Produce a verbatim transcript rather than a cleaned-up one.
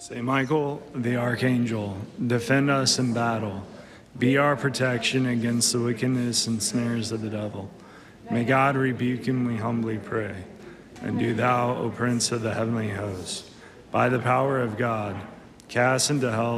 Saint Michael, the Archangel, defend us in battle. Be our protection against the wickedness and snares of the devil. May God rebuke him, we humbly pray. And do thou, O Prince of the heavenly host, by the power of God, cast into hell